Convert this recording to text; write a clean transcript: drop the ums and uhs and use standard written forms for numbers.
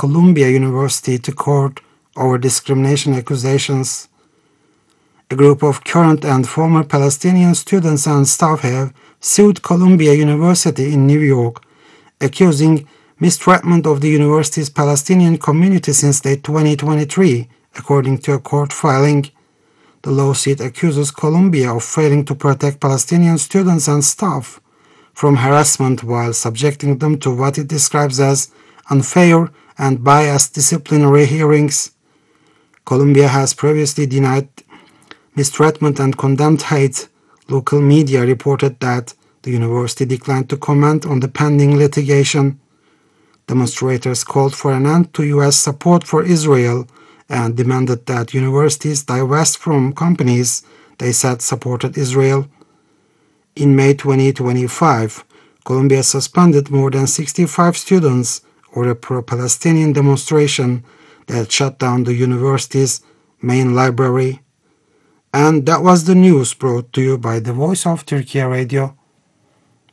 Columbia University to court over discrimination accusations. A group of current and former Palestinian students and staff have sued Columbia University in New York, accusing mistreatment of the university's Palestinian community since late 2023, according to a court filing. The lawsuit accuses Columbia of failing to protect Palestinian students and staff from harassment while subjecting them to what it describes as unfair and biased disciplinary hearings. Columbia has previously denied mistreatment and condemned hate. Local media reported that the university declined to comment on the pending litigation. Demonstrators called for an end to U.S. support for Israel and demanded that universities divest from companies they said supported Israel. In May 2025, Columbia suspended more than 65 students over a pro-Palestinian demonstration that shut down the university's main library. And that was the news brought to you by the Voice of Turkey Radio.